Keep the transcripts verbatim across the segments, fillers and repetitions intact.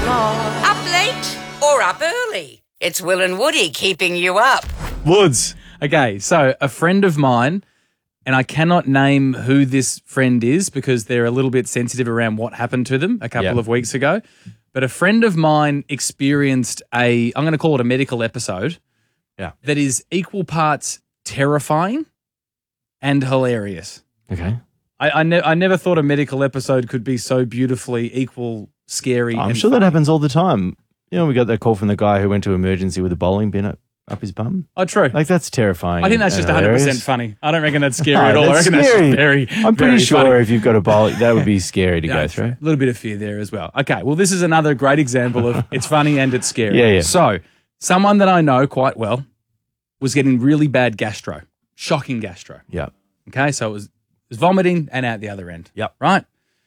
Up late or up early? It's Will and Woody keeping you up. Woods. Okay, so a friend of mine, and I cannot name who this friend is because they're a little bit sensitive around what happened to them a couple Yep. of weeks ago. But a friend of mine experienced a, I'm going to call it a medical episode Yeah. that is equal parts terrifying and hilarious. Okay. I I, ne- I never thought a medical episode could be so beautifully equal, scary. I'm and sure funny. that happens all the time. You know, we got that call from the guy who went to emergency with a bowling bin up, up his bum. Oh, true. Like, that's terrifying. I think that's and just one hundred percent hilarious. funny. I don't reckon that's scary No, at all. I that's reckon scary. that's just very, I'm pretty very sure funny. if you've got a bowl, that would be scary to Yeah, go through. A little bit of fear there as well. Okay, well, this is another great example of it's funny and it's scary. Yeah, yeah. So, someone that I know quite well was getting really bad gastro, shocking gastro. Yeah. Okay, so it was, it was vomiting and out the other end. Yep. Right?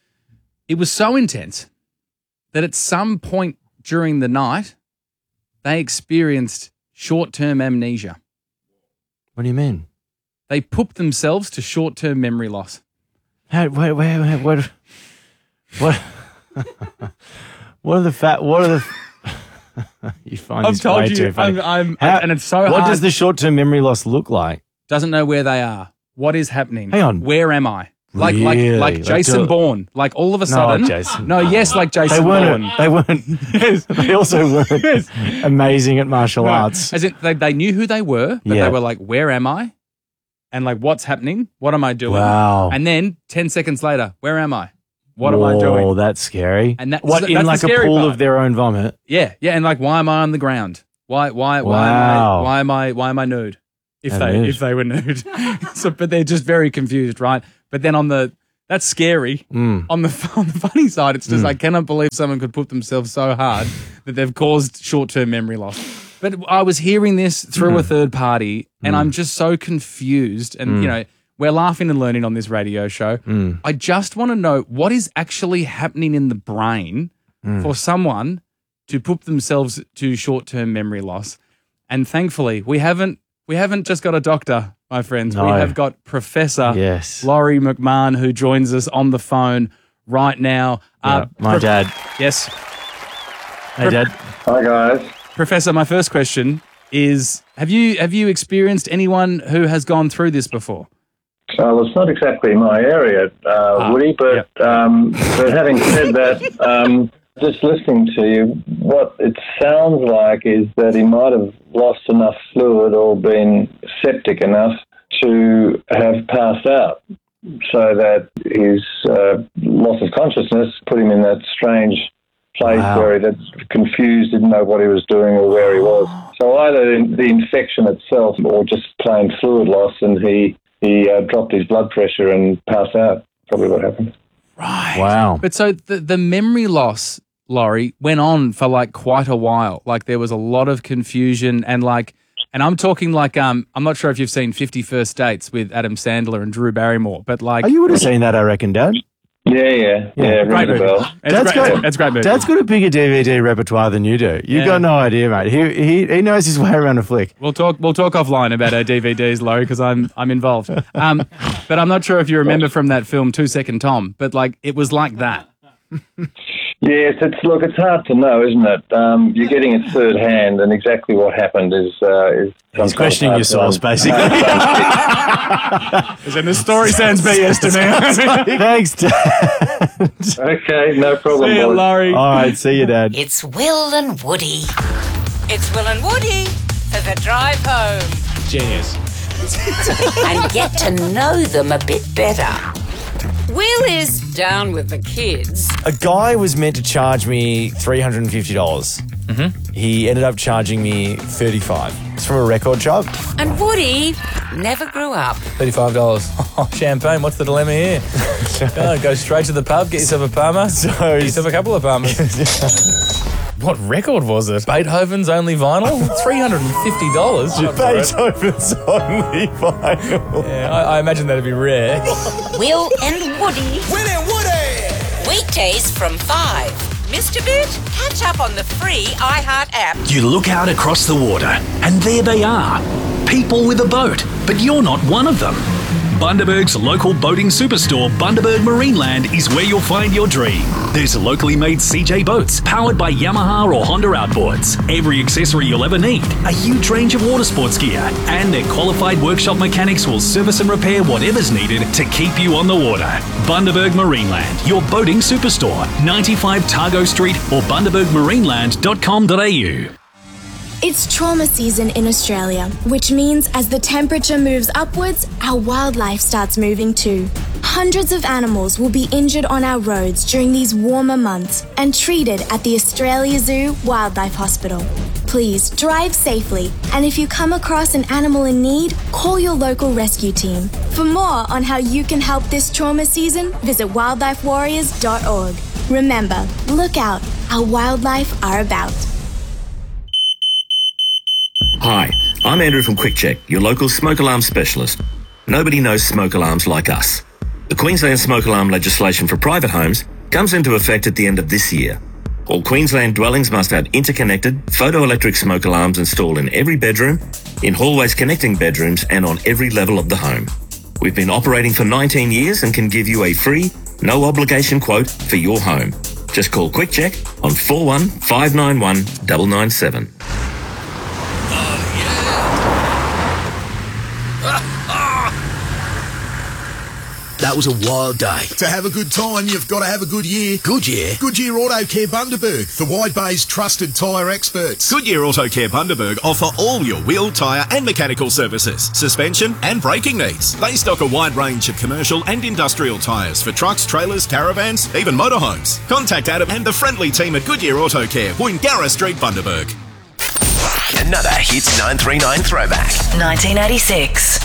It was so intense that at some point during the night, they experienced short-term amnesia. What do you mean? They pooped themselves to short-term memory loss. How, wait, wait, wait, what? What? What are the fat? What are the? You find I've this told way you, too funny. I'm, I'm, How- and it's so What hard. does the short-term memory loss look like? Doesn't know where they are. What is happening? Hang on. Where am I? Like Really? like like Like Jason do- Bourne. Like all of a No, sudden. Jason. No, yes, like Jason They weren't. Bourne. They weren't. They also weren't amazing at martial No, arts. As in, they, they knew who they were, but Yeah. they were like, where am I? And like, what's happening? What am I doing? Wow. And then ten seconds later, where am I? What Whoa, am I doing? that's scary. And that- what that's in the like a scary pool part. of their own vomit? Yeah, yeah. And like, why am I on the ground? Why, why, why am Wow. I, why am I, why am I nude? If And they, nude. if they were nude. So, but they're just very confused, right? But then on the, that's scary. Mm. On the on the funny side, it's just I cannot believe someone could put themselves so hard that they've caused short-term memory loss. But I was hearing this through Mm. a third party, and I'm just so confused. And you know, we're laughing and learning on this radio show. Mm. I just want to know what is actually happening in the brain Mm. for someone to put themselves to short-term memory loss. And thankfully, we haven't we haven't just got a doctor, my friends. We No. have got Professor Yes. Laurie McMahon, who joins us on the phone right now. Yeah, my Pro- dad. Yes. Hey, Dad. Hi guys. Professor, my first question is, have you have you experienced anyone who has gone through this before? Well, it's not exactly my area, uh, Ah, Woody, but um, but having said that, um, just listening to you, what it sounds like is that he might have lost enough fluid or been septic enough to have passed out, so that his uh, loss of consciousness put him in that strange place Wow. where he was confused, didn't know what he was doing or where he was. So either in- the infection itself or just plain fluid loss, and he, he uh, dropped his blood pressure and passed out. Probably what happened. Right. Wow. But so the, the memory loss, Laurie, went on for like quite a while. Like there was a lot of confusion and like, and I'm talking like, um, I'm not sure if you've seen fifty First Dates with Adam Sandler and Drew Barrymore, but like, Oh, you would have seen that, I reckon, Dad. Yeah, yeah, yeah. great rings a movie. bell. It's Dad's great. got- It's a great movie. Dad's got a bigger D V D repertoire than you do. You've Yeah. got no idea, mate. He, he he knows his way around a flick. We'll talk. We'll talk offline about our D V Ds, Laurie, because I'm I'm involved. Um, but I'm not sure if you remember from that film Two Second Tom, but like it was like that. Yes, it's look, it's hard to know, isn't it? Um, you're getting it third hand, and exactly what happened is uh, is He's sometimes questioning hard your to source, un- basically. And the story sounds B S to me. Thanks, Dad. Okay, no problem. See you, boys. Laurie. All right, see you, Dad. It's Will and Woody. It's Will and Woody for the drive home. Genius. And get to know them a bit better. Will is down with the kids. A guy was meant to charge me three hundred fifty dollars. Mm-hmm. He ended up charging me thirty-five dollars. It's from a record shop. And Woody never grew up. thirty-five dollars. Oh, champagne. What's the dilemma here? Oh, go straight to the pub, get yourself a Palmer. So Get yourself a couple of Palmers. What record was it? Beethoven's Only Vinyl? three hundred fifty dollars? Beethoven's only vinyl. Yeah, I, I imagine that'd be rare. Will and Woody. Will and Woody! Weekdays from five. Missed a bit? Catch up on the free iHeart app. You look out across the water, and there they are. People with a boat, but you're not one of them. Bundaberg's local boating superstore, Bundaberg Marineland, is where you'll find your dream. There's locally made C J boats powered by Yamaha or Honda outboards, every accessory you'll ever need, a huge range of water sports gear, and their qualified workshop mechanics will service and repair whatever's needed to keep you on the water. Bundaberg Marineland, your boating superstore, ninety-five Targo Street or bundaberg marineland dot com dot a u. It's trauma season in Australia, which means as the temperature moves upwards, our wildlife starts moving too. Hundreds of animals will be injured on our roads during these warmer months and treated at the Australia Zoo Wildlife Hospital. Please drive safely, and if you come across an animal in need, call your local rescue team. For more on how you can help this trauma season, visit wildlife warriors dot org. Remember, look out, our wildlife are about. Hi, I'm Andrew from QuickCheck, your local smoke alarm specialist. Nobody knows smoke alarms like us. The Queensland smoke alarm legislation for private homes comes into effect at the end of this year. All Queensland dwellings must have interconnected photoelectric smoke alarms installed in every bedroom, in hallways connecting bedrooms, and on every level of the home. We've been operating for nineteen years and can give you a free, no obligation quote for your home. Just call QuickCheck on four one five nine one nine nine seven. That was a wild day. To have a good time, you've got to have a good year. Goodyear? Goodyear Auto Care Bundaberg, the Wide Bay's trusted tyre experts. Goodyear Auto Care Bundaberg offer all your wheel, tyre and mechanical services, suspension and braking needs. They stock a wide range of commercial and industrial tyres for trucks, trailers, caravans, even motorhomes. Contact Adam and the friendly team at Goodyear Auto Care, Woongarra Street, Bundaberg. Another Hits nine three nine throwback. nineteen eighty-six.